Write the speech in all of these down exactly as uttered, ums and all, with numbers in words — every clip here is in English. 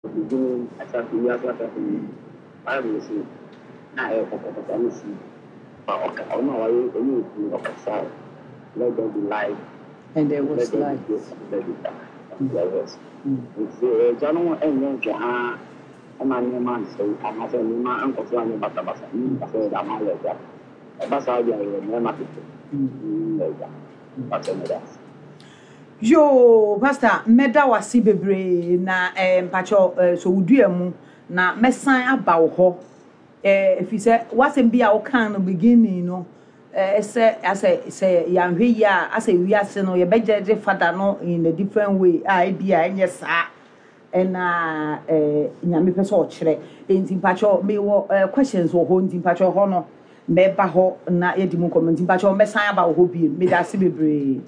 beginning asafo yi asafo yi Bible say na ɛyɛ kɔkɔkɔkɔ ne si ma ɔka ɔno a wɔyɛ ɛyɛ efu ɔkasa let there be light and there was let there light. be good and there be dark and there was nti ɛgya no ɛnyɛ nkɛ ha ɛma nneɛma nsɛw anasɛ nneɛma nkɔso anyɛ basabasa ne nkasɛ ɛda ama yɛ gya ɛba saa deɛ ɛyɛ nneɛma tete yɛ gya pasɛ ne da Yo, Pastor, meda wasi bebre na eh, mpacho eh, so wudua mu na mesan aba wo ho. Eh if you say wasem bia wo kan no beginning no eh say say say yanhwe ya asa wiase no ye bejeje father no in a different way. Ah bia enye saa. Na eh nyame pese o kire. Enti mpacho me wo eh, questions wo ho enti mpacho ho no meba ho na ye di mu comment mpacho mesan aba wo ho bi me da se bebre.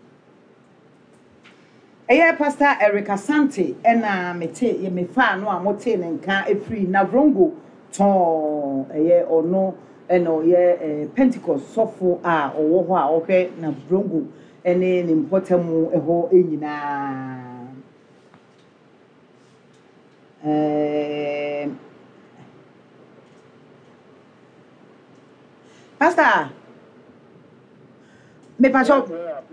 Eya Pastor Eric Asante ena mete ye mefa no amote ne nka efri na vrongo ton eye ono eno ye Pentecost sofo a owo ho a ohwe na vrongo ene ne mpotamu eho enyina eh Pastor me pacho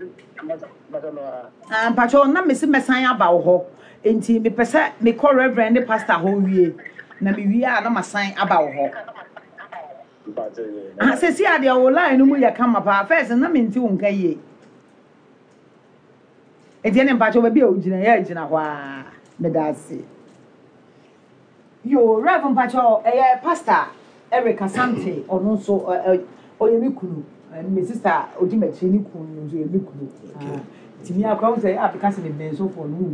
ah pacho na me se mesan aba wo ho enti me pese me call reverend the pastor ho wie na me wie a na masan aba wo ho ah se si ade o line no mu ya kama pa first na me nti wo nka yie enti ne pacho ba bi o gina ya gina ho a me da se yo reverend pacho eh pastor Eric Asante ono so oye mi kunu my sister odi machi ni kunu so ye mi kunu ah ti mi akwa say application be ben so for no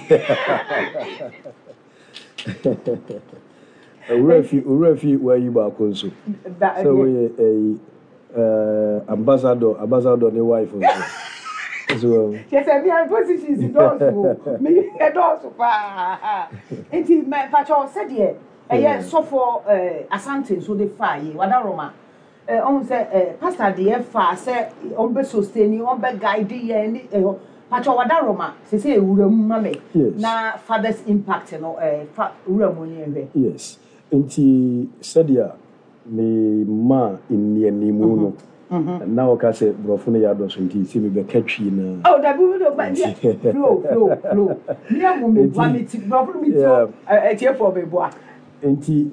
Urafi urafi where you back also so we a ambassador ambassador the wife also so yes me am position is those me e those pa enti me pacho said here eh so for Asante so the fire wada roma eh on say eh pastor the fa say on be sustain on be guide ye ni pacho wada roma say say ewura mu ma me na father's impact no eh fa ewura mu ni ehwe yes enti sadia me ma inni animu no na o ka say brofo no ya do so enti si me be katwi na oh da bi do ba dia flow flow flow ni amu me bua me ti brofo me ti e tie for me bua enti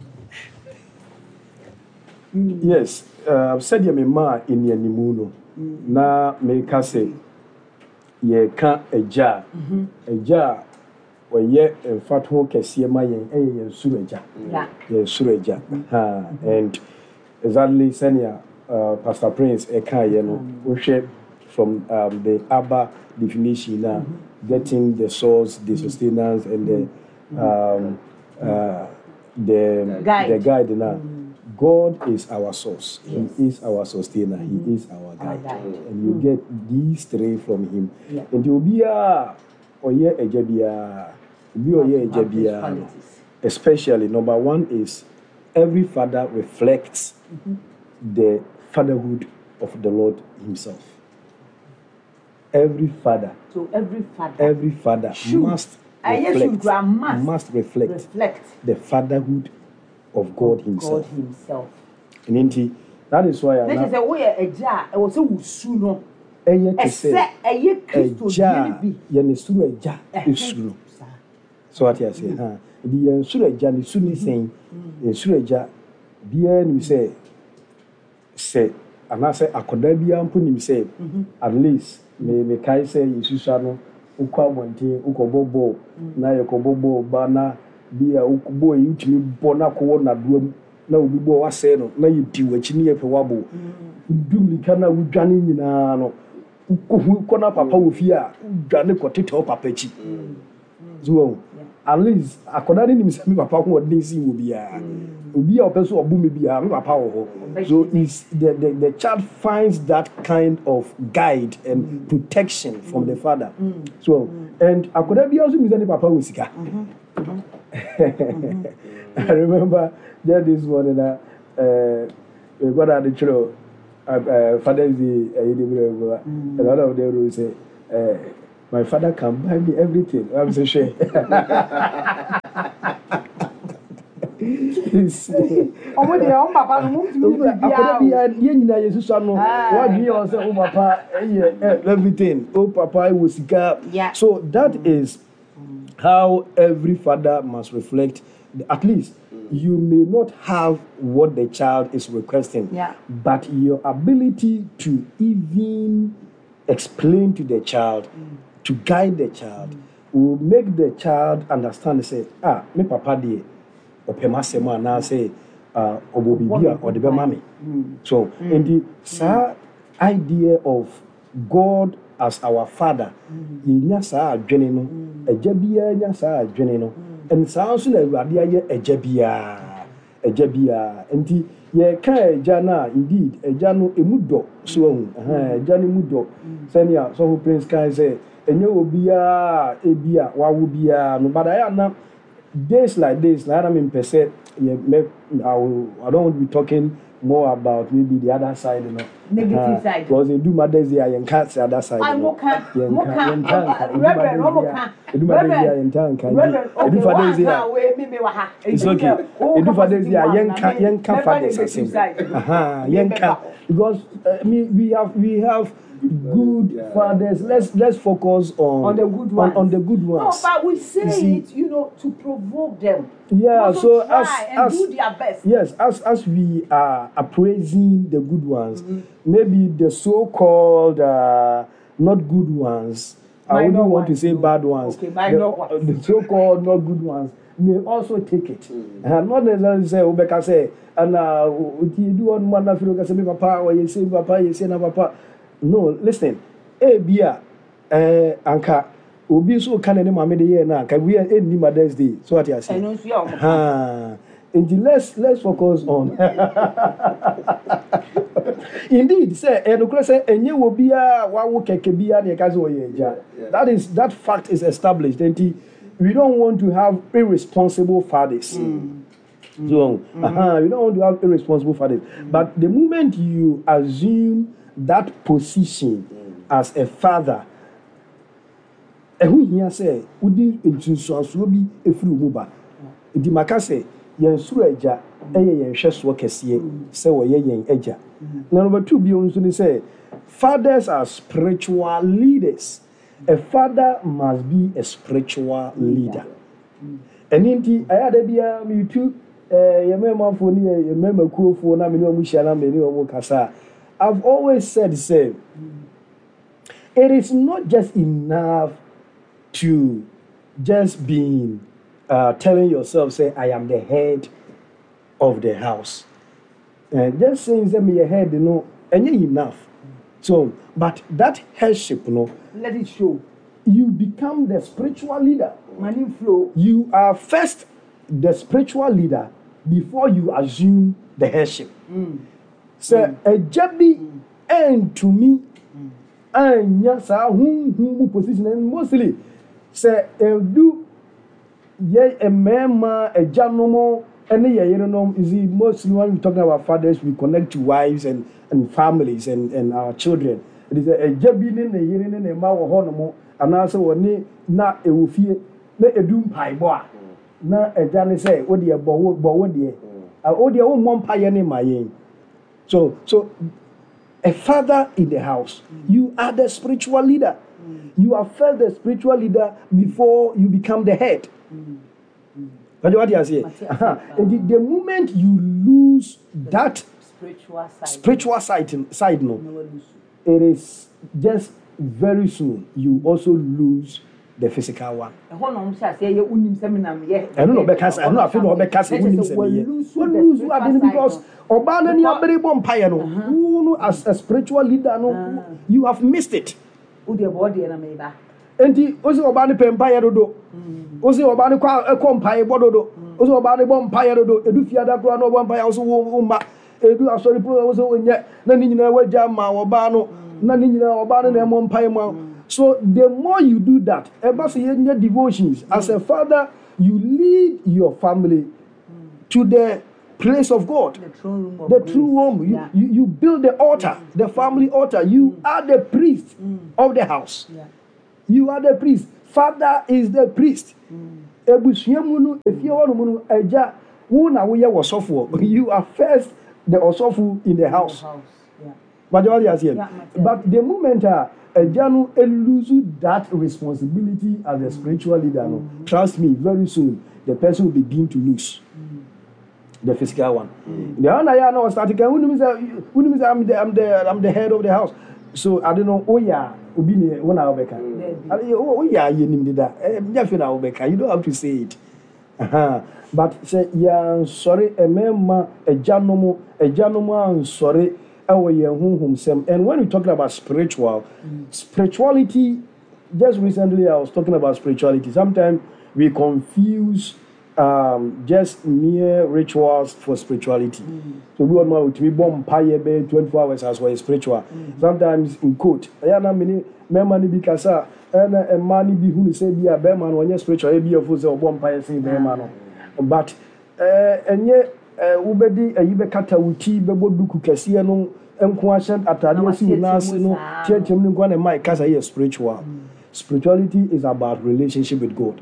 yes uh said ya me ma inni animu no na me ka say ye ka eja eja oye mfato kese ma yen eye yen suru eja yeah yen suru eja ha and exactly senior uh, Pastor Prince e ka ye no we share from um, the Abba definition now mm-hmm. getting the source the sustenance and the um uh the guide. the guide now mm-hmm. God is our source. Yes. He is our sustainer. Mm-hmm. He is our guide. Our guide. And you mm-hmm. get these three from him. Yeah. And you'll be a oye ejabia be oye ejabia. Especially number one is every father reflects mm-hmm. the fatherhood of the Lord himself. Every father. So every father. Every father should. must reflect, must, must reflect, reflect the fatherhood of God of himself. God himself. And indeed, that is why I That is a way a jar. I was a wusuno. Eye to say a ye Christo be yen suru eja esuru. So what you say, huh? The yen suru eja ni suni saying, yen suru eja bia ni say say anase akoda bia mpo ni say at least me me kai say yisusua no ukwa bonte ukobobo na yekobobo ba na bia ukubo yutimi bo na ko na doam na obi bo wase no na yidi wachi ne yepe wabo dumlika na wudwane nyina no ukohu ko na papa wo fi a udwane ko tete o papa chi zuo at least akoda ni mi se mi papa ko odin si wo bia obi a opeso obu me bia mi papa wo ho so is the, the the child finds that kind of guide and mm. protection from mm. the father mm. so mm. and akoda bia so mi se ni papa wo sika mm-hmm. I remember just this morning that uh, we got at the church uh, uh, Father's Day uh, a lot of them will say uh, my father can buy me everything. I'm so sure. Ọmọ de ọmọ papa no mum timi bi akọda bi ye nyina yesu so no wa dwi o say o papa everything o papa e was sika. So that mm. is how every father must reflect. At least mm. you may not have what the child is requesting, yeah. but your ability to even explain to the child, mm. to guide the child, mm. will make the child understand. Say, ah, me papa dear. Opemasemo and now say uh obobibia or the mami. So mm. in the mm. idea of God as our father, yinya sa adwene no, ejabia nya sa adwene no, and sounds na awurade aye ejabia, ejabia. Enti ye ka eja na indeed eja no emudo so eh eja no mudo. Senia so Prince kan say enye obia ebia wawo bia no badaya na days like this, like I mean, per se, yeah, I, will, I don't want to be talking more about maybe the other side, you know. Negative uh, side. Because they do mothers here and cats the other side. I know. can. Yeah, Reverend, Reverend, they do mothers here and tank. They do fathers here. It's okay. They do fathers here. Yenka, yenka fathers are same. Aha, yenka. Because I mean, we have, we have. Good yeah. fathers. Let's let's focus on on the good ones. On, on the good ones. No, but we say you it, you know, to provoke them. Yeah. So as and as do their best. Yes, as as we are appraising the good ones, mm-hmm. maybe the so-called uh, not good ones. I wouldn't want to say bad ones. Okay, the, uh, the so-called not good ones may also take it. Mm-hmm. And not necessarily say Obeka say and uh you do one man na feel say papa or you say papa you say na papa. No, listen. Eh, bia, eh, anka. Obi so can any mama de year na. Can we any Mother's Day? So what you say? Ha. And let's let's focus on. Indeed, say, eh, no say enye obia wa wo keke bia na kaze wo ye ja. That is that fact is established. And we don't want to have irresponsible fathers. Mm. So, mm-hmm. uh-huh, we don't want to have irresponsible fathers. Mm-hmm. But the moment you assume that position mm. as a father, ehu hia say udi ntunsuanso bi efiri omuba edi maka say yen suru eja eye yen hweso kese say wo ye yen eja. Na number two bi onso ni say fathers are spiritual leaders. A father must be a spiritual leader. Eninti ayada bia mi tu eh yemema fo ni yemema kuofo na me ni omu hia na me ni omu kasa. I've always said the same. It is not just enough to just be uh, telling yourself, say, I am the head of the house. Uh, just saying, say, me a head, you know, and enough. So, but that headship, you know, let it show. You become the spiritual leader. Money flow. You are first the spiritual leader before you assume the headship. Mm. So a jabi and to me and yes who position and mostly say do ye a mema a janomo and ye know is the mostly when we talking about fathers we connect to wives and, and families and, and our children. It is a jabi in the yerin and a ma honomo and also one na a wufie na a doom pie boy na a jani say what dear bow bow dear oh dear own one pie in my. So, so a father in the house, mm. you are the spiritual leader. Mm. You are first the spiritual leader before you become the head. Mm. Mm. What do you say? Uh-huh. And the, the moment you lose that spiritual side, spiritual side, side no, it is just very soon you also lose the physical one. I don't know because I know I feel no because we lose because Obana ni abere bompire no who as a spiritual leader no you have missed it. Who the body na meba. Enti ozi Obana pempire dodo. Ozi Obana kwa ekompire bododo. Ozi Obana bompire dodo edu fiada kura no bompire ozo wo ma edu asori pro ozo onye na ni nyina waja ma oba no na ni nyina oba no na empire ma. So the more you do that, your devotions, as a father, you lead your family to the place of God. The true room. Of the true room. You, yeah. you, you build the altar, the family altar. You are the priest mm. of the house. Yeah. You are the priest. Father is the priest. Ebusuamunu efiewanu eja wo na wo ye wosofo. You are first the osofu in the house. But you are here. But the moment uh, Ejanu lose that responsibility as a spiritual leader, no, trust me, very soon the person will begin to lose the physical one. The one I know starting. Who knows? Who knows? I'm the I'm the I'm the head of the house. So I don't know. Oh yeah, Ubini when I obeka. Oh yeah, you need that. You don't have to say it. Uh-huh. But say yeah, sorry. A member, a janomo, a janomo, sorry. And when we talk about spiritual, mm. spirituality, just recently I was talking about spirituality. Sometimes we confuse um, just mere rituals for spirituality. Mm. So we all know to be born twenty-four hours as well as spiritual. Mm. Sometimes in quote, I am many many because and a man be who say be a bear man when you're spiritual, be a fool or bomb pie say bear man. But and yet. Ubedi ayibe kata wuti bebo duku kesiye no enko ahye atade si unase no tietem ni nkwa na mai kasa ye spiritual. Spirituality is about relationship with God.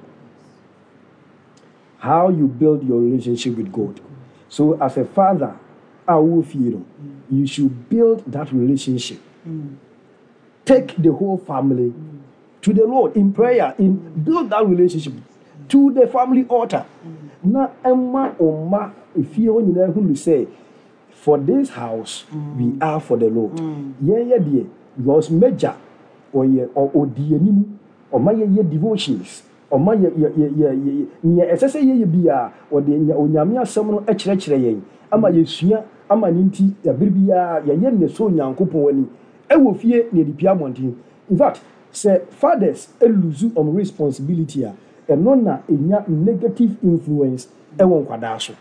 How you build your relationship with God. So as a father, you should build that relationship. Take the whole family to the Lord in prayer, in build that relationship to the family altar. Na emma oma if you know who say for this house mm. we are for the Lord. Mm. Yeah, yeah, dear. Because major or ye or or dianimu or my ye devotions or my ye ye ye ye as I say ye be a or the onyamia semono echere yen ama yesua ama ninti ya biribia ya ye ne so nyankopon wani e wo fie ne dipia montin. In fact, say fathers e lose on responsibility a and no na enya negative influence e won kwada so.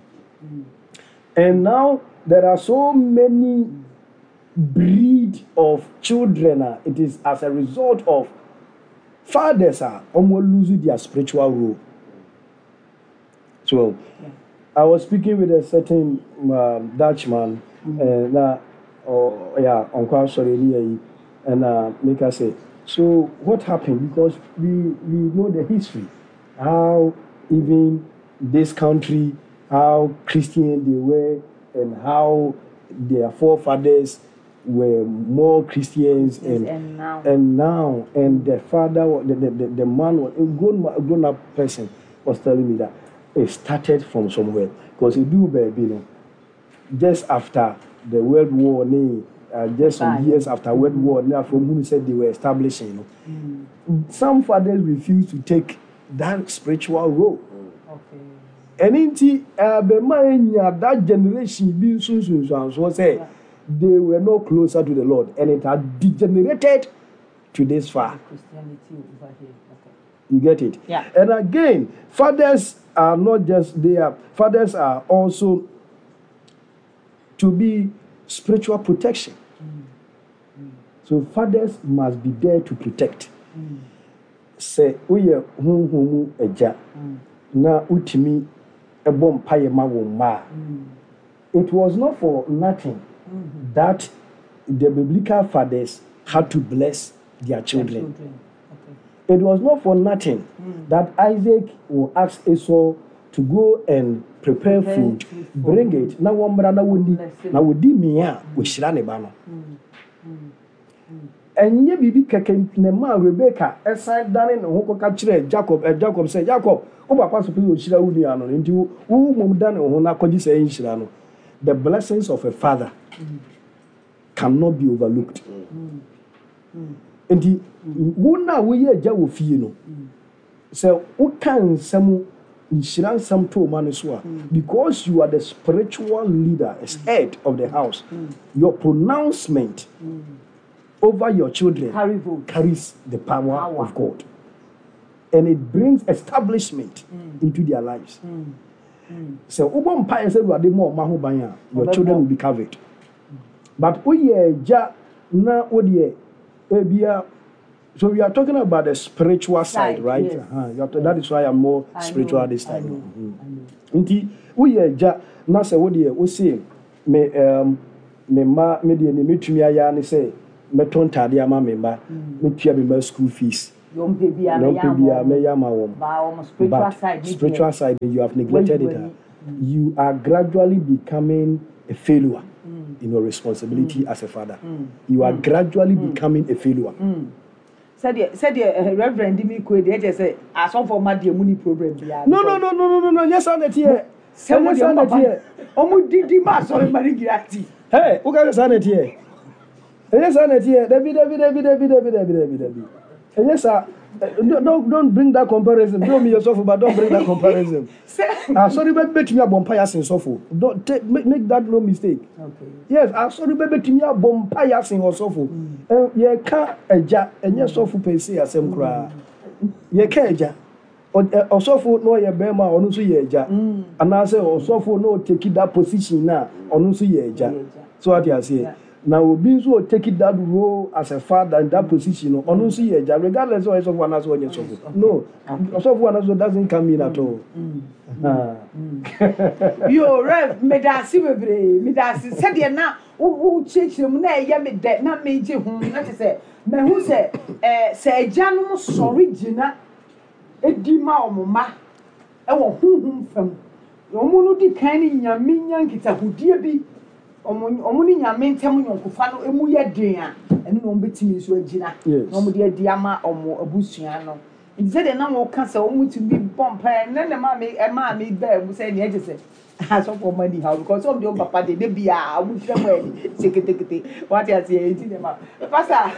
And now there are so many breed of children. Uh, it is as a result of fathers are uh, almost losing their spiritual role. So yeah. I was speaking with a certain um, Dutchman, mm-hmm. and uh, oh yeah, Uncle sorry, and uh, make us say, so what happened? Because we we know the history, how even this country, how Christian they were, and how their forefathers were more Christians, yes, and, and now and now and the father, the the, the, the man, a grown a grown up person was telling me that it started from somewhere because it do baby, you know, just after the World War, uh, just some years after World War, now from whom said they were establishing, you know, mm. some fathers refused to take that spiritual role. Okay. And in that generation being so so so say they were no closer to the Lord, and it had degenerated to this far. Christianity over here. Okay. You get it? Yeah. And again, fathers are not just there. Fathers are also to be spiritual protection. Mm. Mm. So fathers must be there to protect. Mm. Say, we are hum hum eja na utimi ebom paye ma wo ma. It was not for nothing mm-hmm. that the biblical fathers had to bless their children. Their children. Okay. It was not for nothing mm. that Isaac will ask Esau to go and prepare, prepare food, food bring it. Now one brother would now would di mia with Shirane Bano. And ye bibi keke ne ma Rebecca aside down no ho ka Jacob and Jacob said Jacob o papa so pe o shira wu nua no nti wo mom dan ho na kwaji say shira no. The blessings of a father mm. cannot be overlooked. Mm. Mm. Nti wo na wo ye ja wo fie no so wo kan samu nshira sam to man so a because you are the spiritual leader as head of the house mm. your pronouncement mm. over your children Carry carries the power, power of God. And it brings establishment mm. into their lives. Mm. Mm. So, your children will be covered. Mm. But so we are talking about the spiritual side, side right? Yes. Uh-huh. Yes. That is why I'm more I spiritual know, this time. Inti we ja na say we dey we say me um me ma me dey me tumi aya ni say meton tade ama me ba me tua me ma school fees Yom Pebia, no pebia me ya ma wom spiritual but side. spiritual side you have neglected it. Mm. You are gradually becoming a failure mm. in your responsibility mm. as a father. Mm. You are mm. gradually mm. becoming a failure. Mm. Said the said the Reverend Dimi Kwe, they just say, I saw for my dear money problem. No, no, no, no, no, no, no, yes, on it here. Say what you're not here. Omu Didi Mas or Marigati. Hey, who got a son here? Yes, on it here. Debbie, Debbie, Debbie, Debbie, Debbie, Debbie, Debbie, Debbie. Yes, sir. Don't don't bring that comparison. Don't me yourself, but don't bring that comparison. Ah, sorry, but bet me a bompire sin sofo. Don't take make, make that no mistake. Okay. Yes, ah, sorry, but bet me a bompire sin or sofo. Eh, ye ka eja, enye sofo pe se asem kra. Ye ka eja. Osofo no ye bema onu so ye eja. Ana say osofo no take that position na onu so ye eja. So what you say? Now obi so take it that role as a father in that position no onu so ye eja regardless of osofo ana so onye sofo. No. Osofo ana so doesn't come in at all. Yo rev me da si bebre me da si se de na wo chechire mu na ye me de na me je hu na te se me hu se eh se eja no sorry gina edima omoma e wo huhum fam omu no di kan ni nyame nyankita hudie bi omu omu ni nyame ntem nyonkofa no emu ye den a ene no mbetimi so agina no omu de adi ama omu abusua no nze de na mo ka se omu ti bi bompa ne ne ma me e ma me ba mu se ne eje se aso for money how because some de papa de de bia omu tire mo e seketekete what you say enti de ma pastor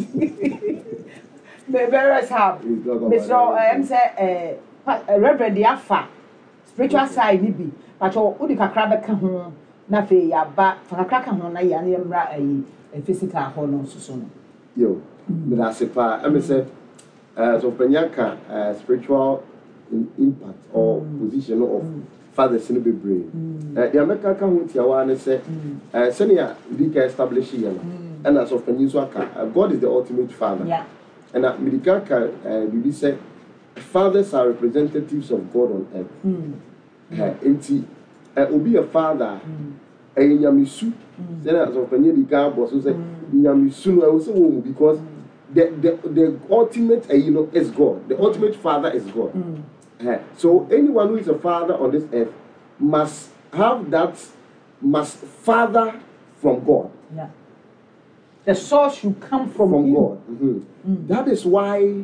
me very sad Mister em say eh Reverend Yafa spiritual side ni bi but o di kakra be ka ho na fe ya ba kakra ka ho na ya na mra eh physical ho no so no yo me da se pa em say uh so penyaka uh, spiritual in, impact or mm. position of mm. fathers in the brain uh, the America ka ho tia wa ne say uh senior we can establish here mm. and as of penyiso aka uh, God is the ultimate father. Yeah. And at Midikaka, uh, we say, fathers are representatives of God on earth. Mm. Uh, and uh, will be a father, a Yamisu, then as of Midika, was say, Yamisu, I will say, because the, the, the ultimate, uh, you know, is God. The ultimate father is God. Mm. Uh, so anyone who is a father on this earth must have that, must father from God. Yeah. The source should come from, from him. God. Mm-hmm. Mm. That is why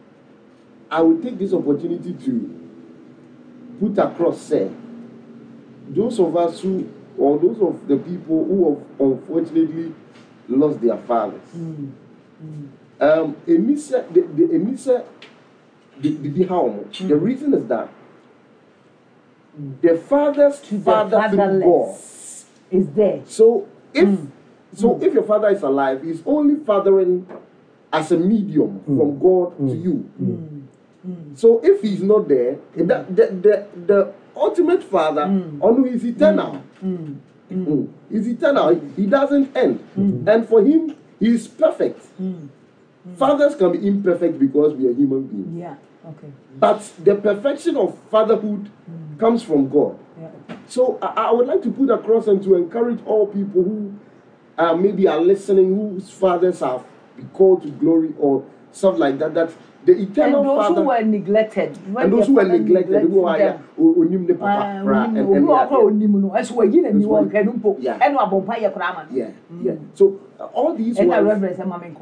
I will take this opportunity to put across, say, those of us who, or those of the people who have unfortunately lost their fathers. Mm. Mm. Um, Emisa, the, the Emisa, the, the, the, mm. the reason is that the father's to father the through God is there. So if mm. So mm. if your father is alive, he's only fathering as a medium mm. from God mm. to you. Mm. Mm. So if he's not there, mm. the, the, the, the ultimate father mm. on who is eternal. Mm. Mm. Mm. He's eternal. He doesn't end. Mm. And for him, he is perfect. Mm. Mm. Fathers can be imperfect because we are human beings. Yeah. Okay. But the perfection of fatherhood mm. comes from God. Yeah. So I, I would like to put across and to encourage all people who Uh, maybe are listening, whose fathers have been called to glory or stuff like that, that the eternal and those father, who were neglected, and those who were neglected, who are yeah, yeah. So uh, all these ones,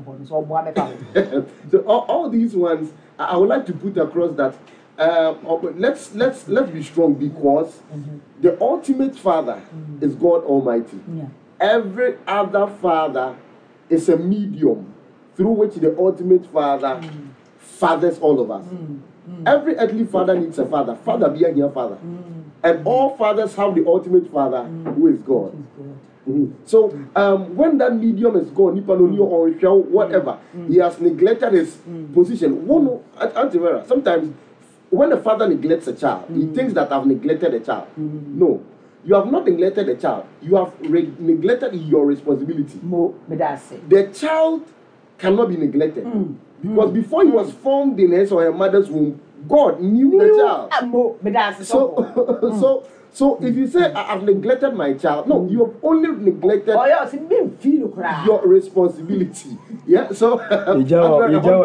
so all, all these ones, I would like to put across that. Uh, let's let's let's be strong because mm-hmm. the ultimate father mm-hmm. is God Almighty. Yeah. Every other father is a medium through which the ultimate father mm. fathers all of us. Mm. Mm. Every earthly father needs a father. Father be a here father. Mm. And all fathers have the ultimate father mm. who is God. Mm-hmm. So um, when that medium is gone, mm. or whatever, mm. he has neglected his mm. position. One, sometimes when a father neglects a child, mm. he thinks that I've neglected a child. Mm. No. You have not neglected the child. You have re- neglected your responsibility. Mo, the child cannot be neglected. Mm. Because mm. before he was formed in his or her mother's womb, God knew, knew the child. Amo, but that's so, mm. so, so if you say I have neglected my child, no, you have only neglected oh, yes, it been feel your responsibility. Yeah, so but all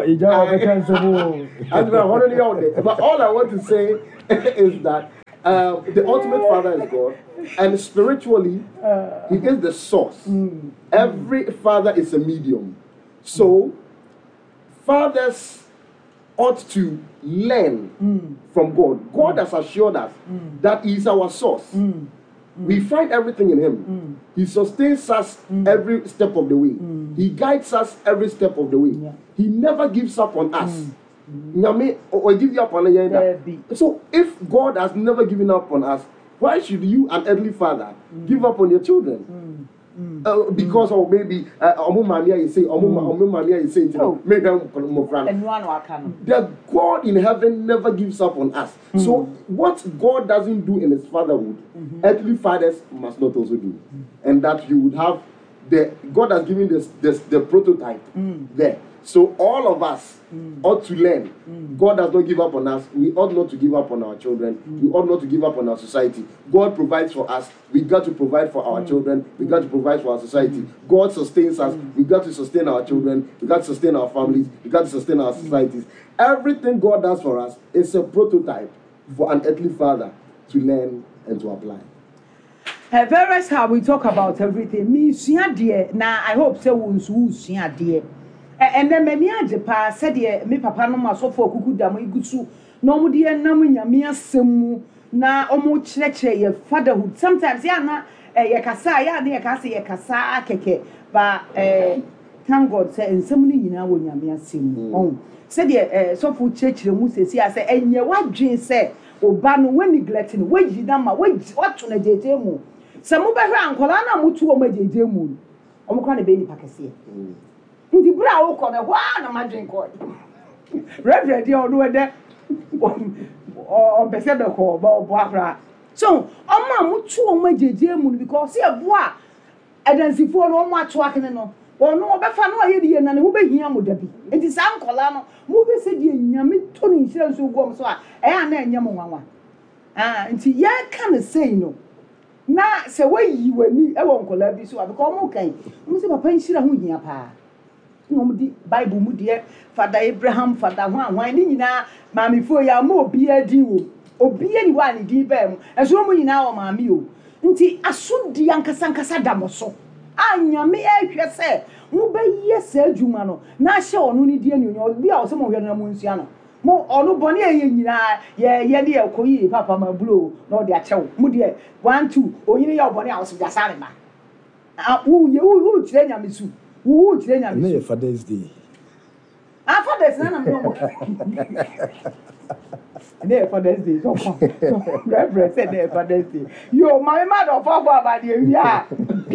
I want to say is that uh, the ultimate Father is God, and spiritually, He is the source. Mm. Every father is a medium. So, fathers ought to learn mm. from God. God mm. has assured us mm. that He is our source. Mm. Mm. We find everything in Him. Mm. He sustains us mm. every step of the way. Mm. He guides us every step of the way. Yeah. He never gives up on us. Mm. Mm. Or give you up on a So if God has never given up on us, why should you, an earthly father, mm. give up on your children? Mm. Mm. Uh, because mm. of maybe Omo Mamia is saying, Omo Mamia is saying, make them the God in heaven never gives up on us. Mm. So what God doesn't do in His fatherhood, mm-hmm. earthly fathers must not also do, mm. and that you would have the God has given this, this the prototype mm. there. So all of us mm. ought to learn. Mm. God does not give up on us. We ought not to give up on our children. Mm. We ought not to give up on our society. God provides for us. We got to provide for our mm. children. We got to provide for our society. Mm. God sustains us. Mm. We got to sustain our children. We got to sustain our families. We got to sustain our societies. Mm. Everything God does for us is a prototype for an earthly father to learn and to apply. Uh, various how we talk about everything. Me, dear. Now I hope so. Won't dear. And then many ajepa said me papa no maso for kuku da mo igusu no mo de nam nyame asemu na omo kyerɛkyerɛ ye fatherhood sometimes ya na ye kasa ya na ye kasa ye kasa keke ba eh thank God say nsɛm no nyina wo nyame asemu on said eh so for kyerɛkyerɛ mu sesi ase enye wadwen say oba no we neglect no we yida ma we wato na jeje mu se mo behwe ankola na mutu o ma jeje mu omo kwa na be ni pakese ndi bra wo ko na hwa na madwen ko reverend you do de o be se be ko bo bo afra so omo amutu o ma jeje mu because e bo a adansifo no omo ato akene no ono obefa no aye die na ne ho behia mo dabi enti sa nkola no mo be se die nyame to ne nhira nso gom so a e ya na enyam nwanwa ah enti ye ka ne sei no na se wayi wani e wo nkola bi so a because mo kan mo se papa nhira ho hia pa no di Bible mu de Father Abraham Father hwan hwan ni nyina maami fo ya ma obi adi wo obi ani wa ni di ba mu eso mu nyina wo maami o nti asodi ankasa ankasa da mo so anyame ehwe se mo ba yese adwuma no na hye ono ni di ani onyo bi a wo se mo hwe no mo nsua no mo ono bone ye nyina ye ye de ekoyi papa ma bulo no de achew mo de one two oyini ya bone a wo se jasa ne ba a wo ye wo kire nyame su wo kire nyame su na Father's Day ah Father's na na mo na Father's Day so come reverend said na Father's Day yo my mother of for about the area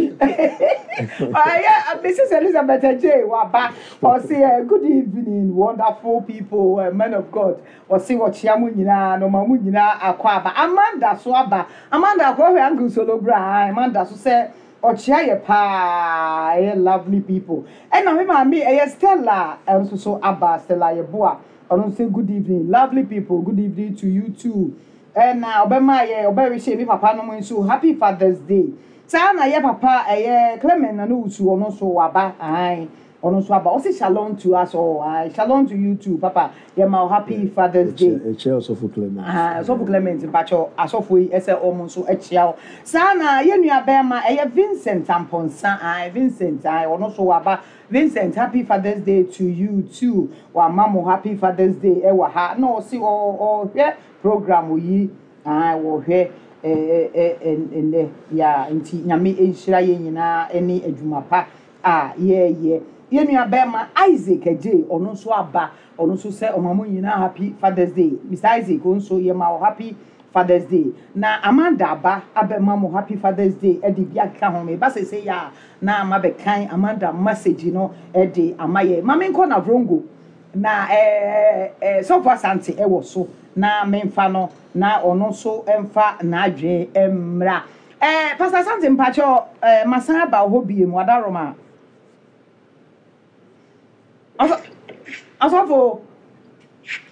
ah yeah Missus Elizabeth J waba or say good evening wonderful people uh, men of God or see what chiamu nyina no mamu nyina akwa aba Amanda so aba Amanda akwa hwe angu solo bra Amanda so say Ochia ye pa eh lovely people. And now me me eh Stella and so so Abba Stella ye boa. I don't say good evening, lovely people. Good evening to you too. And now obema ye obe we say me papa no mo so happy Father's Day. Sa na ye papa eh Clement na no usu ono so waba ai. Ono so aba. O say shalom to us all. Ai shalom to you too papa. Ye ma happy Father's Day. A chair also for Clement. Ah so for Clement pacho asofo yi ese omo so achia. Sa na ye nua be ma eh Vincent Amponsa ai Vincent ai ono so waba. Vincent, happy Father's Day to you too. Wa mama happy Father's Day e wa ha. No see o o yeah program yi ah wo hwe eh eh eh ya nti nyame enhyira ye nyina eni adwuma pa ah yeah yeah. Ye nua be ma Isaac eje ono so aba ono so say omamo nyina happy Father's Day. Mister Isaac onso ye ma happy Father's Day. Na Amanda aba abema mo happy Father's Day e di bia ka ho me ba se se ya na ama be kan Amanda message no e di amaye ma me nko na vrongo na eh eh so far sante e wo so na me mfa no na ono so emfa na adwe emra eh Pastor Sante mpacho eh masan ba ho bie mu adaroma aso aso fo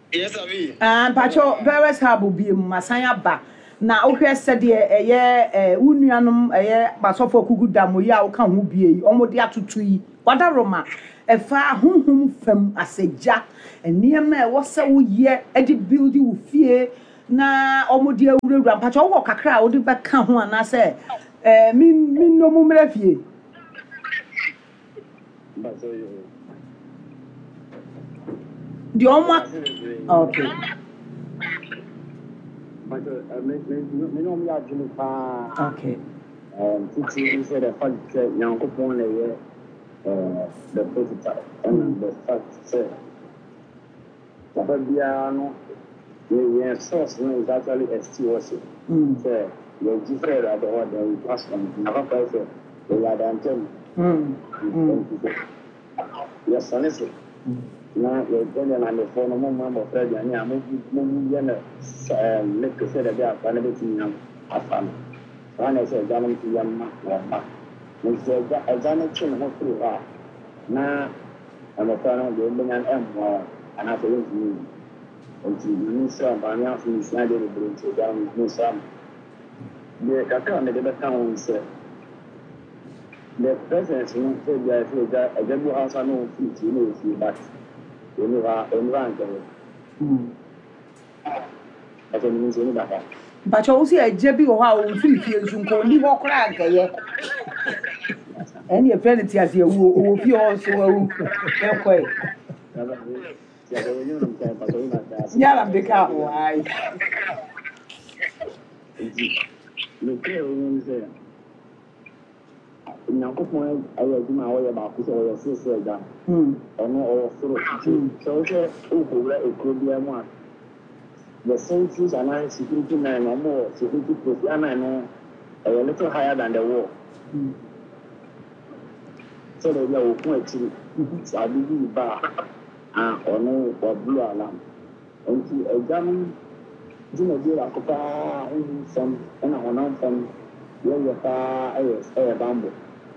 Yes, Abi. And Pacho, various habu be Masanya ba. Na ohwe said ye eye unuanom eye basofo kugu damo ya wo kan ho bie omo de atoto yi wada roma efa honhom fam asegya enema e wo se wo ye e de build wo fie na omo de awurawura Pacho wo kakra wo de beka ho ana se eh min min no mu mra fie di omo okay But uh, me me no me adwene pa. okay Um, teaching said the fact that Yankopon lay uh the prototype and the fact that Papa Biano the source no is actually S T O C. mm So you different at the order we pass on. Never pass it. They are the antenna. mm mm Yes, honestly. Na ye gele na le phone mo mo mo Fred ya ni amu mo mo ye na eh make say that they are going to be in afam. Ana say janam ti yamma wa ma. Mo say ja ajana chin mo through ha. Na ama fana de ngan em wa ana say ni. Onti ni sa ba ni afu ni sa de de bro so jam ni sa. De kaka me de ba kan say the presence no say ja say ja ajabu house no fit no fit back. Oni va oni va nke. mm Aso ni nse ni baba. Pacho wo si eje bi wo ha wo firi fie nsu nko ni ho kra ageye eni e friend ti ase ewu wo fie ho so ewu e koi Baba ni ya ko ni no mta pa so na ta. nyala beka wai Ni ke o ni se. Nyankopon ayo adwuma a woyɛ baako sɛ ɔyɛ sese agya mm ɔno ɔwɔ soro sɛ wohwɛ wokɔwura ekuro bia mu a the sentries and security nine or more security post and no a little higher than the wall so they are open actually so I believe ba ah ɔno wɔ blue alarm nti agam dina bi la ko pa on some ɛna ɔnam fam yɛyɛ paa ɛyɛ ɛyɛ bambo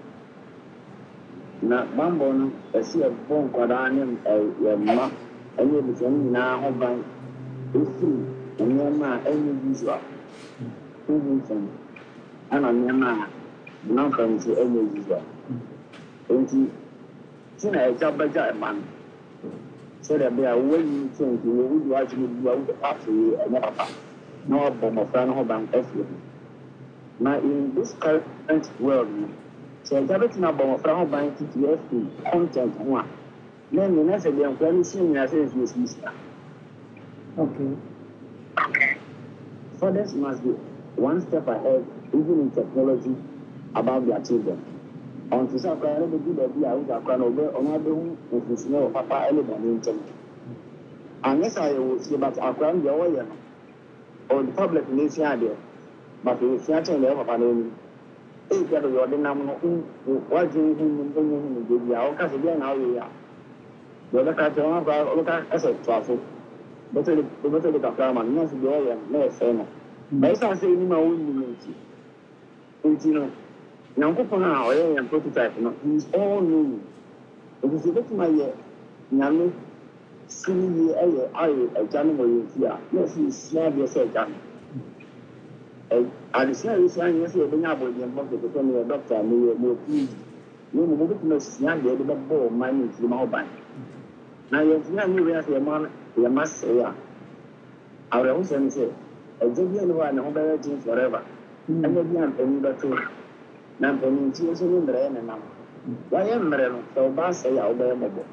na bambo no ɛsi ɛbɔ nkwadaa ne ɛyɛ mma ɛyɛ bisɛm nyinaa ho ban ɛfiri nneɛma a ɛnyɛ visual ɛnyɛ fam ɛna nneɛma a bunam fam nso ɛnyɛ visual nti tina ɛgya bɛgya ɛma no sɛdeɛ bɛyɛ a wɔyi nti nti wɔwudi w'adwene bi a wode pato yi ɛnyɛ papa na wɔbɔ mmɔfra no ho ban ɛfiri na in this current world no sɛ ɛgya bɛtumi abɔ mmɔfra ho ban titi ɛfiri content ho a na nyina sɛ deɛ nkora no si nyina sɛ nsuo si sika. okay Fathers must be one step ahead even in technology about their children. On to say I never do the idea with a crown over on other if it's no papa element in them. Unless I will see about a crown the oil or the public nation idea, but we see a change of a name. If you are the ordinary, what do you think in the hour? Because again, how we are. The other country, look at a traffic. But the better the Kaman, not the oil, no saying. But I say, you know, you know. Nyankopon a ɔyɛ yɛn prototype no is all new. It is a bit my nyame sini yɛ ɛyɛ ayɛ ɛgya no wɔ yɛn fi a na ɛsi sia deɛ sɛ ɛgya no. Ɛ adesua yɛ sia nyɛ sɛ yɛbɛnya abɔdeɛ mbɔ kɛkɛ no yɛ dɔkta no yɛ mo P H D. Ne mu mo bɛtumi asia deɛ ɛde bɛbɔ ɔman ne ntirima ho ban. Na yɛntumi a ne wei asɛ yɛma yɛma sɛe a awerɛhosɛm sɛ ɛgya bi a ne hɔ a ne ho bɛyɛ gyen forever. Ɛnyɛ bi a mpanin bɛto na mpanin ti nso ne mmerɛ ne nam wɔyɛ mmerɛ no sɛ ɔba asɛe a wobɛyɛ mmɔbɔ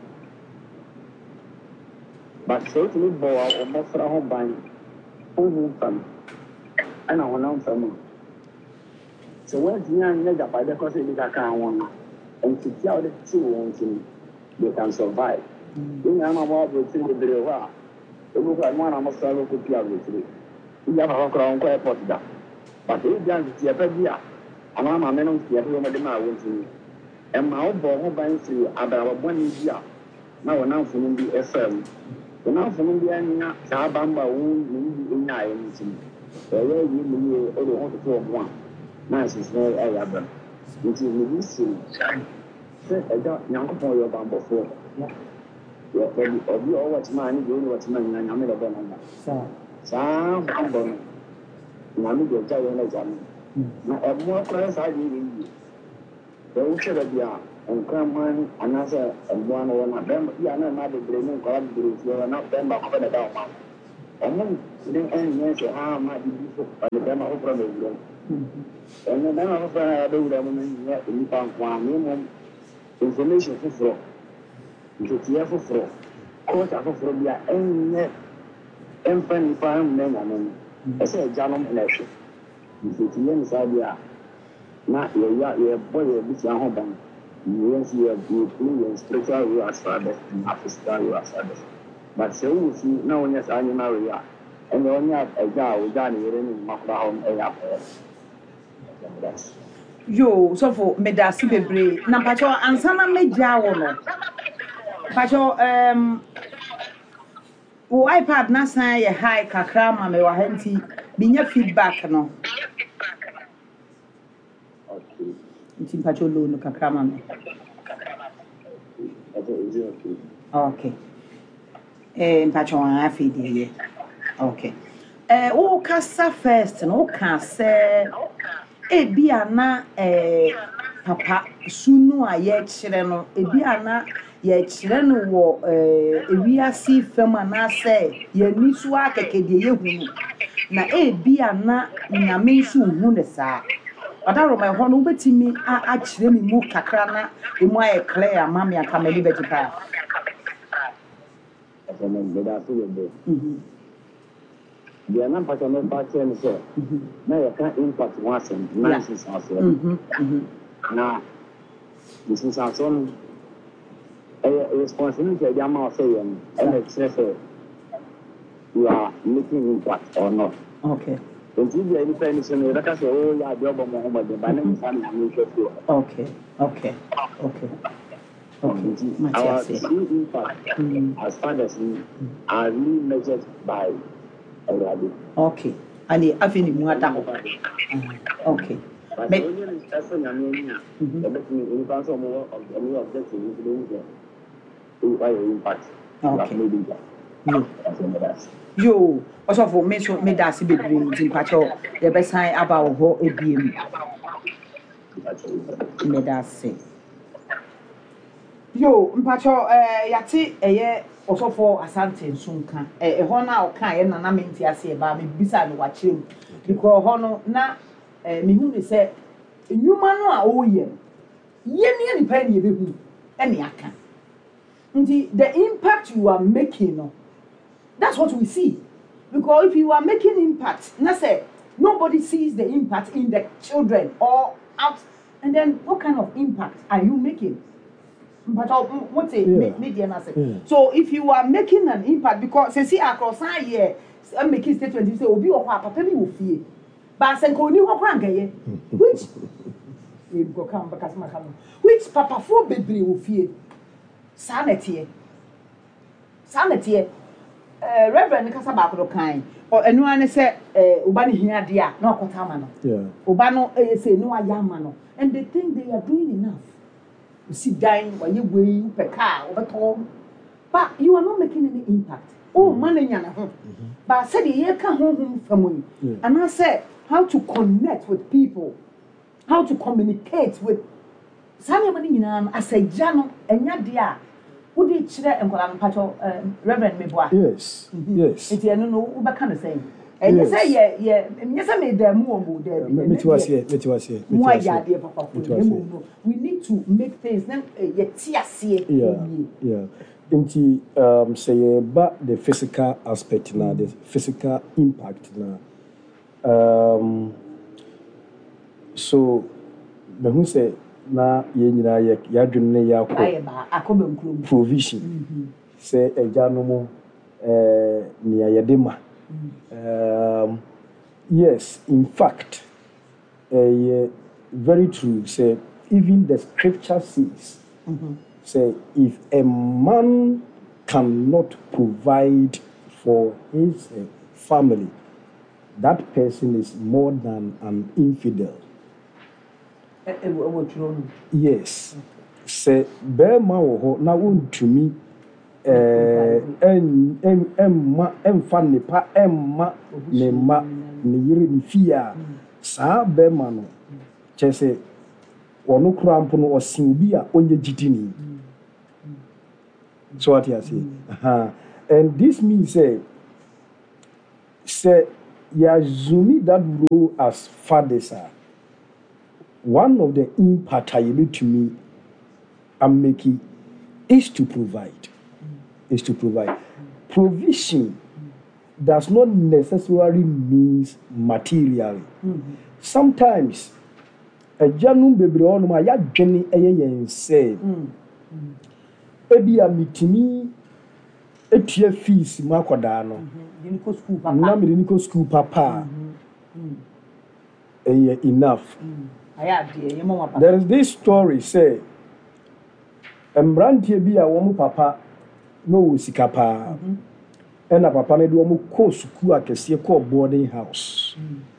but sɛ wotumi bɔ a ɔmmɔfra ho ban honhom fam ɛna honam fam a sɛ woantumi anyɛ agyapadeɛ kɔ sɛ bi kaka ho no ntiti a wode te wɔn nti no they can survive yɛn nyinaa ma mo aborɔkyiri bebree hɔ a ɛbɛkɔ a mo ana mɔfra no kɔpi aborɔkyiri wobi afa koraa wɔnkɔ airport da but ɛyɛ bia ntitiɛpa bi a ama maame no ntiɛ fo mo de ma wo ntini ɛma wo bɔ ho ban siri abrabɔbɔne bi a na wo namfo no bi ɛfam wo namfo no bi anya saa bamba wo ne bi enya ayɛ no ntini ɛyɛ yi mu ni o de ho toto ho a na asesɛ ɛyɛ abam nti ne bi siri sɛ ɛda nyankopɔn yɛ bambɔfo obi o what man ni what man na nyame da bɔ na Sa. saa bɔ no nyame de gya yɛ na gya no na ɛmo akora saa de yi da wo kyerɛ bia nkraman anasa ɛmo no wɔ na bɛm ya na na de bre no nkɔla de bre fio na bɛm ba kɔ da da ma ɛmo de ɛnyɛ sɛ ha ma de bi so ɔde bɛm ho pro na wura ɛno na ho fa na de wura mo no nyɛ nipa nkwa ne mo information foforɔ ntutia foforɔ kɔta foforɔ bia ɛnyɛ ɛmfa nipa mmɛ nyame no ɛsɛ agya nom na ɛhwɛ ntutia ne saa bia na yɛya yɛbɔ yɛ busua ho ban yɛn si yɛ yɛ spiritual rule as fathers na physical rule as fathers but sɛ wo si na wonyɛ saa nyɛ na rule a ɛnɛ ɔnyɛ agya a wogya ne yere ne mmakora hɔ no ɛyɛ afɔ Yo, so for medasi bebre na pacho ansana meja wo no pacho um wo iPad na san ye high kakra ma me wa hanti binya feedback no okay nti pacho lo no kakra ma me okay eh pacho an afidi ye okay eh wo kasa first no ka se ebi ana eh papa sunu a ye kire no ebi ana ye kire no wo eh ewiase fam ana se ye nisu akekede ye hunu na ebi ana nyame nsu hu ne saa adaro my ho no betimi a kire mi mu kakra na emu aye clear mama ya kameli betipa mhm dia na pata me pa chen so na ya ka impact once and nonsense also mhm mhm na this is also a responsibility dia ma say and excess you are making impact or not okay don't you any friend so no that say oh ya dia bo mo ho ba ba na nsa na me so okay okay okay okay our impact as fathers are really measured by okay ani afini mu ata ho okay me esa nya no nya e be ni in fact so mo of any objective is doing there to why impact okay yo yo also for me so me da se bebre nti pacho ye be san aba wo ho ebiem me da se yo mpacho eh yati eye osofo asante nsunka eh ho na o kan ye nana menti ase e ba me bisa no wachirem because ho no na eh me hu ni se enwuma no a o ye ye ne ni pa ni e be hu e ne aka nti the impact you are making no that's what we see because if you are making impact na say nobody sees the impact in the children or out and then what kind of impact are you making? But what say media na say so if you are making an impact because say see across here I'm making statement you say obi o papa bi wo fie but say ko ni ho kran gaye which we go come back as makam which papa fo bebre wo fie sanete sanete eh reverend kasa ba ko kan o enu ane say eh oba ni hia de a na okota ma no yeah oba no eh say no aya ma no and they think they are doing enough. You sit down, while you way, per car, over home, but you are not making any impact. Oh, money, but I said, you can't home from me. And I said, how to connect with people, how to communicate with somebody. I said, Jano, and Yadia, who did Chile and Pacho, Reverend Mebois? Yes, yes. It's a no, what kind of saying? And you say, yeah, yeah, yes, I made them more there. It was here, it was here. We need to make things then yeah, yeah. Into um say about the physical aspect now, the physical impact now. Um so me who say na ye nyina ye yadwene ya ko provision say eja no mo eh nia yedema. Um, yes, in fact, uh, yeah, very true. Say, even the scripture says, mm-hmm. say, if a man cannot provide for his uh, family, that person is more than an infidel. Uh, uh, yes. Say, bear ma wo na won to me eh en en emma emfa nipa emma ne ma ne yere ne fie a saa bɛma no kyɛ sɛ ɔno korampo no ɔsen obi a ɔnyɛ gyidini so what you say uh-huh. And this means say say you assume that role as fathers are one of the impact I give to me I'm making is to provide is to provide provision does not necessarily means materially mm-hmm. Sometimes a janum bebre on ma ya dwene eye yen say ebi a mitimi etua fees ma akoda no diniko school papa na me diniko school papa eh enough aya de ye mo papa there is this story say embrantie bi a wo mo papa no wo sika pa ena papa ne de wo mo ko school akese ko boarding house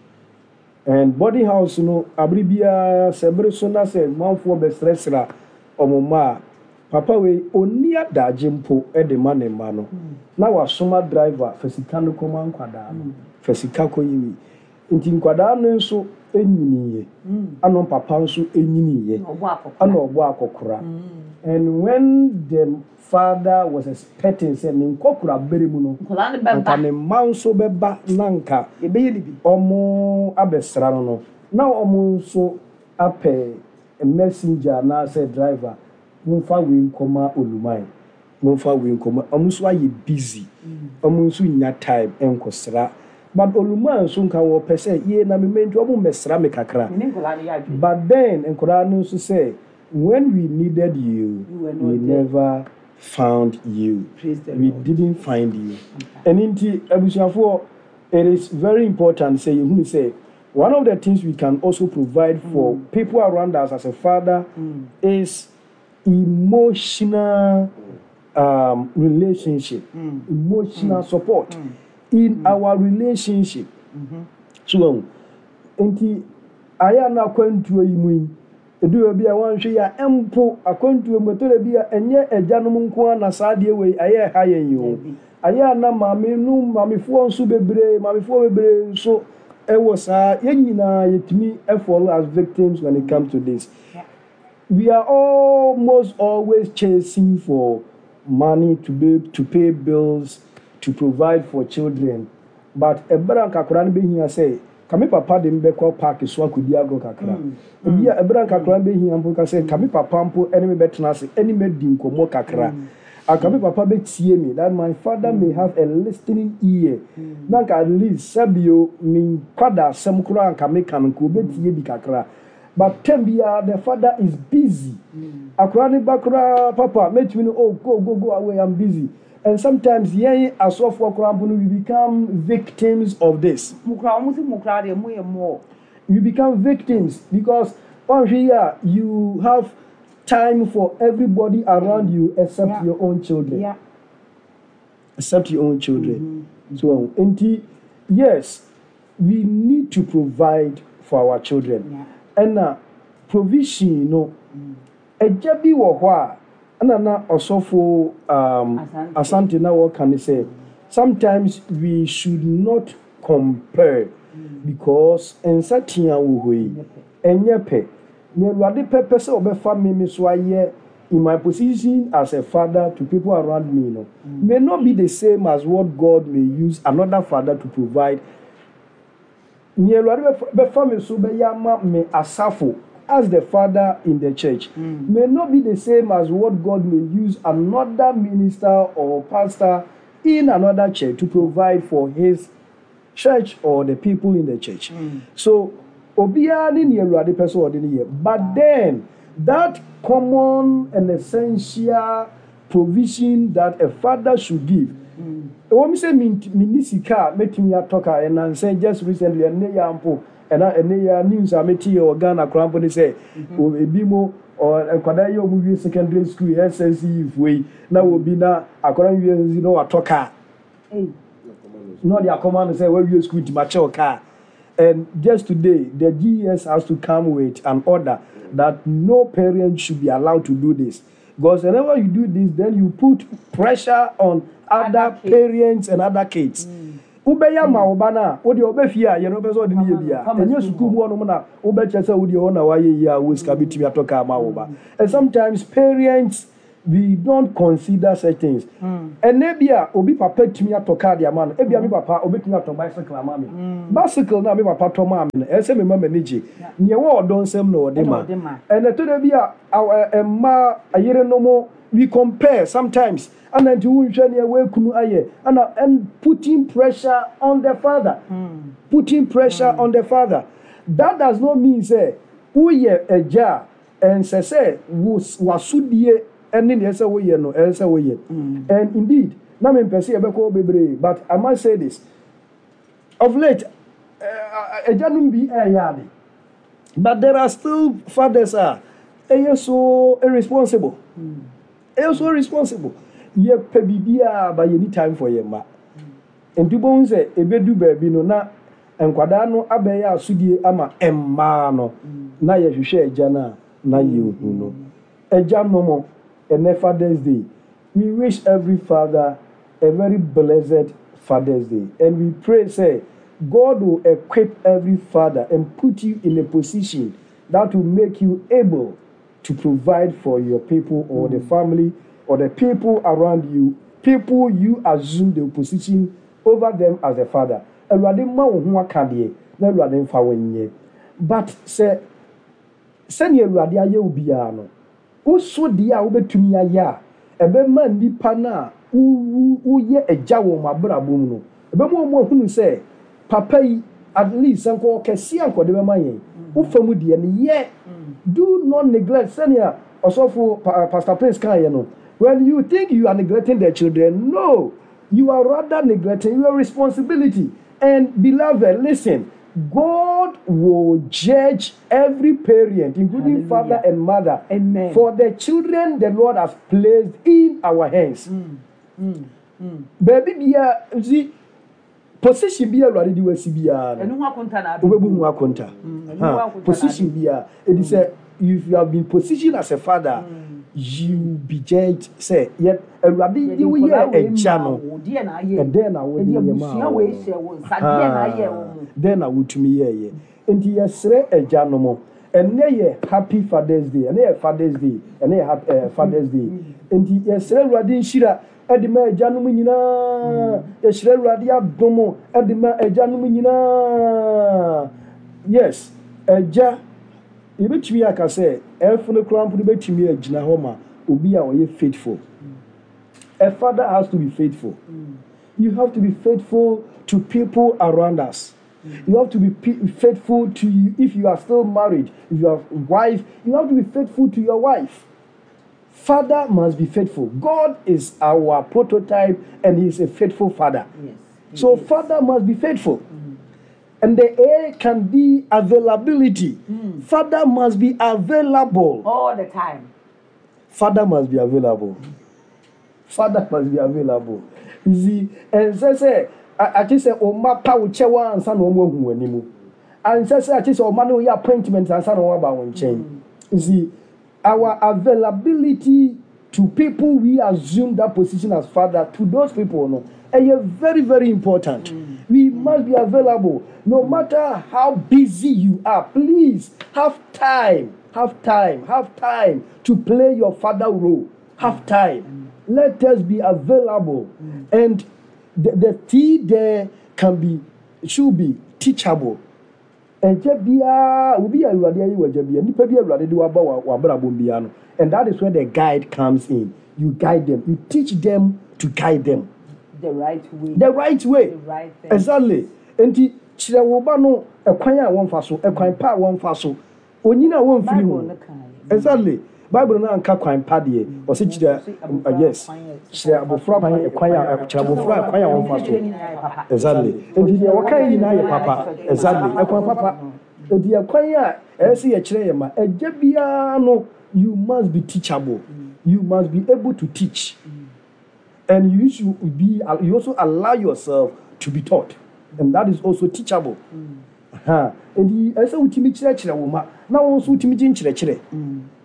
and boarding house no abribia sebre so na say manfo be stresra omoma papa we oni adaje mpo e de ma ne ma no na wa soma driver fasika no koma nkwada no fasika ko yiwi nti nkwada no nso enyiniye anon papa nso enyiniye ana ogbo akokora and when the father was expecting say me nkokura beremu no nka ne ma nso beba nanka ebeye libi omo abesra no no na omo nso ape a messenger na say driver mumfa we nkoma olumai mumfa we nkoma omo so aye busy omo nso nya time enkosra but olumai nso nka wo pese ye na me mentu omo mesra me kakra but then enkora no nso say when we needed you we never found you. We didn't find you. Okay. And in Abusiafo, it is very important say you say one of the things we can also provide mm. for people around us as a father mm. is emotional um, relationship, mm. emotional mm. support mm. in mm. our relationship. Mm-hmm. So, enti aya na kwantuo yi mu edu bi a wanhwe ya empo akwantuo motore bi a enye ejanom nko na saade we aye ha yen yo aya na maame nu maamefo nso bebre maamefo bebre nso ewo saa yenyina yetimi e fall as victims when it comes to this. Yeah. We are almost always chasing for money to be to pay bills, to provide for children, but ebra kakora no be hia say kami papa de mbekọ park so akodi agro kakra obi a ebran kakra be hia mpo ka say kami papa mpo ene me betena ase ene me di nkomo kakra akami papa be tie me that my father may have a listening ear na ka at least sabio min kwada sem kura anka me kan ko be tie bi kakra but tembia the father is busy akra ni bakra papa met me oh go go go away I'm busy. And sometimes yeah, as of we become victims of this. We become victims because on here you have time for everybody around you except yeah. your own children. Yeah. Except your own children. Mm-hmm. So, and yes, we need to provide for our children. Yeah. And uh, provision, you know, a jabi wa Anana osofo um asante, asante na what can I say? Sometimes we should not compare mm. because in certain way enyepe ne luade pepe se obefa me so aye in my position as a father to people around me no mm. may not be the same as what God may use another father to provide. Ne luade befa me so be yama me asafo as the father in the church mm. may not be the same as what God may use another minister or pastor in another church to provide for his church or the people in the church. Mm. So, obia ni Awurade person ordinary here. But then that common and essential provision that a father should give. Mm. When we say minisika, making ya talk and say just recently and yampo. And I news I met you or Ghana Crampon say, oh, a bimo or a Quadayo movie secondary school, S S C if we now will be now according to you know a talker. Not their command say, well, you school to mature car. And just today, the G S has to come with an order that no parent should be allowed to do this. Because whenever you do this, then you put pressure on other, other parents and other kids. Ubeya ma obana, odi obefia, ye no beso odi ni bia. Enye school mu ono na ubechese odi ona waye ya wiska bitimi atoka ma oba. And sometimes parents we don't consider such things. Mm. And nebia obi papa timi atoka dia man. Ebia me papa obi timi ato bicycle ama me. Bicycle na me papa to ma me. E se me mama neji. Ne wo odon sem no odema. And to nebia emma ayere no mo we compare sometimes. And then to and and putting pressure on the father, mm. putting pressure mm. on the father. That does not mean say we a jar and say say was wasudie and in the way no else way. And indeed, na me pese ebeko bebre, but I must say this. Of late, a janum be a yard, but there are still fathers are so irresponsible. Mm. They so irresponsible. Ye pe bibia ba ye ni time for ye ma enti bon se ebedu baabi no na enkwada no abeya asudie ama emma no na ye hwehwe agya na na ye hu no agya no mo ene Father's Day. We wish every father a very blessed Father's Day, and we pray say God will equip every father and put you in a position that will make you able to provide for your people or mm. the family or the people around you, people you assume the position over them as a father. But say, send your radia ubiano. Also, dear, Ubetumia ya, a beman di pana, who ye a jawo ma brabuno. A bemo more who say, Papa, at least Uncle Cassian for the Mamaye, who famudi and ye do not neglect senior or so for Pastor Prince Kayano. When you think you are neglecting their children, no, you are rather neglecting your responsibility. And beloved, listen, God will judge every parent, including Hallelujah. Father and mother, Amen. For the children the Lord has placed in our hands. Mm. Mm. Mm. Baby, be see, position be a ready to see be a. Position be a. It is a. If you have been positioned as a father. Mm. You be judged, say, yet a rabbi, you hear a channel, and then I will then I would to me, yeah, and he has said a janomo, and nay, happy Father's Day, and a Father's Day, and a happy Father's Day, and he has said, Radin Shira, at the man Janumina, a Shred Radia Domo, at the man Janumina. Yes, a ja. Which me I can say, Elfone Crown put bet me a Jinahoma, Ubi are faithful. A father has to be faithful. Mm. You have to be faithful to people around us. Mm. You have to be p- faithful to you if you are still married. If you have a wife, you have to be faithful to your wife. Father must be faithful. God is our prototype and He is a faithful father. Yes, so is. Father must be faithful. Mm. And the A can be availability. Mm. Father must be available. All the time. Father must be available. Mm. Father must be available. You see, and say, say, I just say, oh, my power, chewa, and son, no more who anymore. And say, I just say, oh, man, we appointments and son, no about one chain. You see, our availability to people, we assume that position as father, to those people, no, and you're very, very important. Mm. We must be available. No matter how busy you are, please have time, have time, have time to play your father role. Have time. Let us be available. And the, the tea there can be, should be teachable. And and that is where the guide comes in. You guide them. You teach them to guide them. The right way. The right way. The right thing. Exactly. And the chirawoba no ekwanya won faso, ekwan pa won faso. Onyina won firi ho. Exactly. Bible na anka kwan pa de. O se chira yes. Chira abofra ban ekwanya chira abofra ekwanya won faso. Exactly. And the wakai ni na ye papa. Exactly. Ekwan papa. And the ekwanya e se ye chira ye ma. Eje bia no you must be teachable. You must be able to teach. And you should be, you also allow yourself to be taught. And that is also teachable. Mm. Uh-huh. And the also ultimate chire chire woma. Now also ultimate chire chire.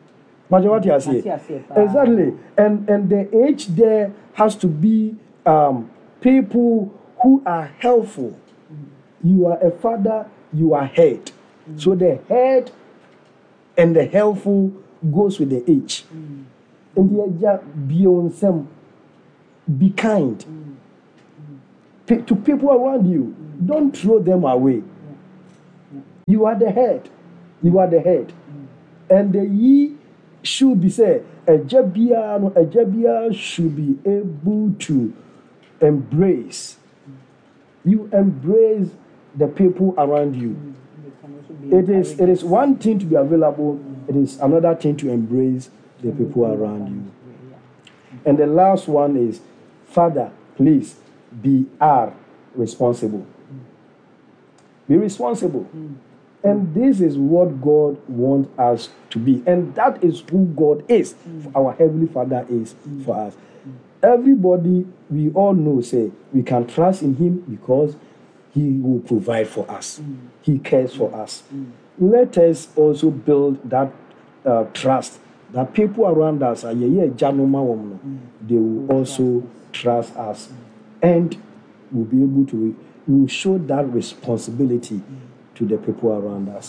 But what you say? Exactly. And and the age there has to be um, people who are helpful. You are a father, you are head. Mm. So the head and the helpful goes with the age. Mm. And the idea beyond some, be kind mm. P- to people around you. Mm. Don't throw them away. Yeah. Yeah. You are the head. You are the head. Mm. And the ye should be said, a jabia, a jabia should be able to embrace. Mm. You embrace the people around you. Mm. It is it is one thing to be available, mm. it is another thing to embrace the mm. people around you. Yeah. And the last one is, Father, please be are responsible. Mm. Be responsible. Mm. And this is what God wants us to be. And that is who God is. Mm. Our Heavenly Father is mm. for us. Mm. Everybody, we all know, say, we can trust in Him because He will provide for us. Mm. He cares for mm. us. Mm. Let us also build that uh, trust that people around us, are mm. they will also trust us. Mm. And we'll be able to, we will show that responsibility mm. to the people around us.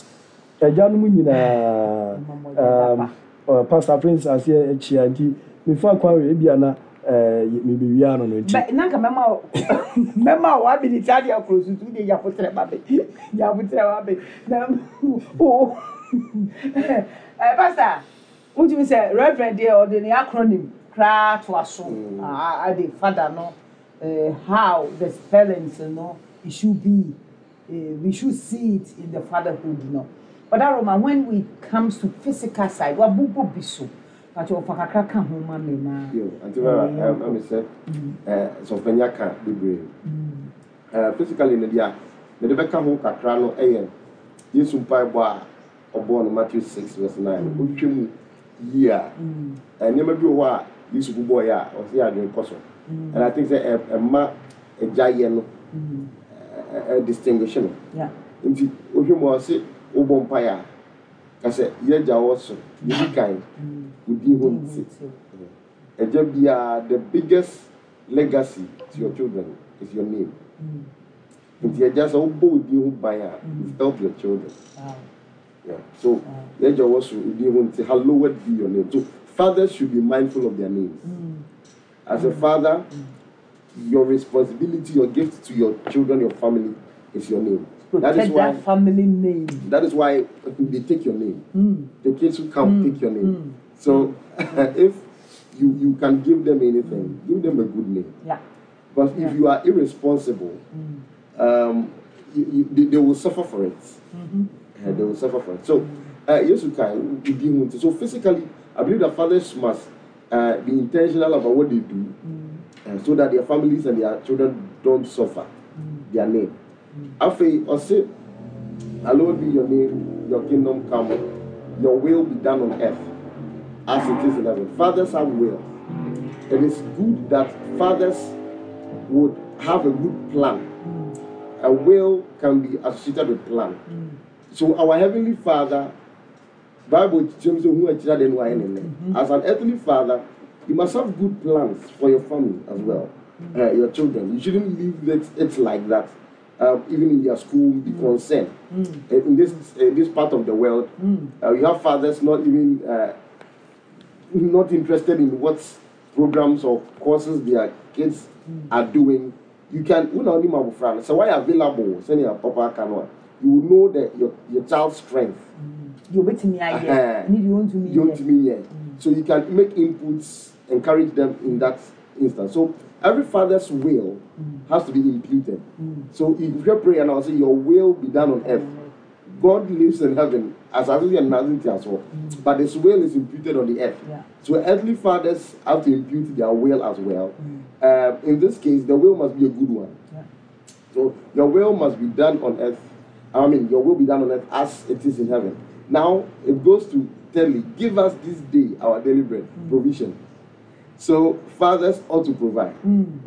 um, uh, Pastor Prince, I say, Chianti, before I come, maybe we are on it. But Nanka Mama, Mama, what did it tell close to the Yaputra Baby? Yaputra Baby. Oh, Pastor, would you say Reverend dear or the acronym cry to us? I the father no how the spellings, you know, it should be. We should see it in the fatherhood, you know. But Aroma, when it comes to physical side, what bubu bisu. Yo, until I said, so Penyaka, the brave. Physically, in the year, the Rebecca Mokacrano, A M. Yes, Umpai Bar, or born Matthew six, verse nine, which year, and never do what this boy or see I doing possible. And I think that a ma a giant distinguishing. Yeah. Indeed, if you was it, Obompire. I said, Yeja also, you be kind. Would be home. The biggest legacy to your children is your name. If you're just all bold, you buy help your children. Yeah. So, Yeja also would be home to hallowed be your name. So, fathers should be mindful of their names. As a father, your responsibility, your gift to your children, your family is your name. Protect that is why that family name. That is why they take your name. Mm. The kids who come mm. take your name. Mm. So if you, you can give them anything, give them a good name. Yeah. But yeah. if you are irresponsible, mm. um, you, you, they, they will suffer for it. Mm-hmm. Uh, they will suffer for it. So uh, yes, you can. So physically, I believe that fathers must uh, be intentional about what they do, mm. uh, so that their families and their children don't suffer mm. their name. Afe, or say, hallowed be your name, your kingdom come, your will be done on earth as it is in heaven. Fathers have will. It is good that fathers would have a good plan. A will can be associated with plan. So our Heavenly Father, Bible tells you as an earthly father, you must have good plans for your family as well, uh, your children. You shouldn't leave it, it like that. Uh, even in their school, be mm. concerned. Mm. Uh, in this uh, this part of the world, mm. uh, you have fathers not even uh, not interested in what programs or courses their kids mm. are doing. You can, so why available? Send your papa can. You will know that your your child's strength. You wait me here. You want to me. You want to me here. So you can make inputs, encourage them in that instance. So every father's will mm. has to be imputed. Mm. So if you pray and I'll say, your will be done on earth. God lives in heaven, as I say, nothing as well. Mm. But His will is imputed on the earth. Yeah. So earthly fathers have to impute their will as well. Mm. Uh, in this case, the will must be a good one. Yeah. So your will must be done on earth. I mean, your will be done on earth as it is in heaven. Now it goes to tell you, give us this day our daily bread, mm. provision. So fathers ought to provide. Mm.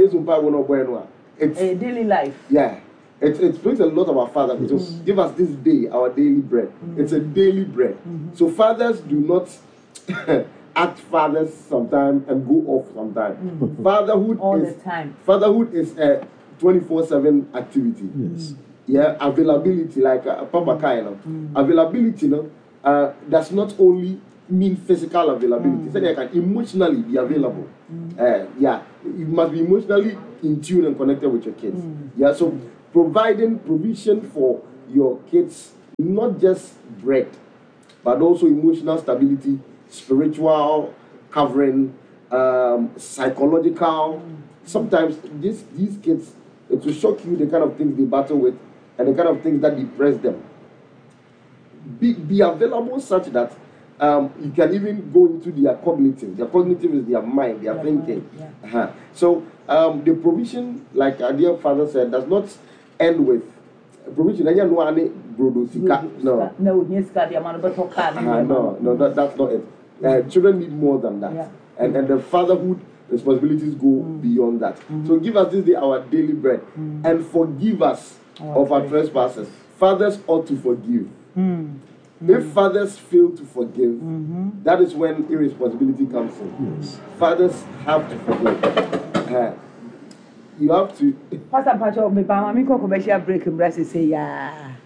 It's a daily life. Yeah. It, it brings a lot of our fathers. Mm. So give us this day our daily bread. Mm. It's a daily bread. Mm-hmm. So fathers do not act fathers sometimes and go off sometimes. Mm-hmm. Fatherhood all is the time. Fatherhood is a twenty-four seven activity. Yes. Yeah, availability, like uh, Papa Kai, you know. Mm-hmm. Availability, you know, uh, does not only mean physical availability. Mm-hmm. So they can emotionally be available. Mm-hmm. Uh, yeah, you must be emotionally in tune and connected with your kids. Mm-hmm. Yeah, so providing provision for your kids, not just bread, but also emotional stability, spiritual covering, um, psychological. Mm-hmm. Sometimes these these kids, it will shock you the kind of things they battle with and the kind of things that depress them. Be, be available such that um, you can even go into their cognitive. Their cognitive is their mind, their, their thinking. Mind, yeah. uh-huh. So um, the provision, like our dear father said, does not end with provision. No, no, yes, uh, no, no, that, that's not it. Uh, children need more than that, yeah. and and the fatherhood responsibilities go mm. beyond that. Mm. So give us this day our daily bread, mm. and forgive us oh, of our trespasses. Fathers ought to forgive. Mm. Mm. If fathers fail to forgive, mm-hmm. that is when irresponsibility comes in. Yes. Fathers have to forgive. Uh, you have to. Pastor Pacho, me pa mami ko ko be share break mbrase say ya.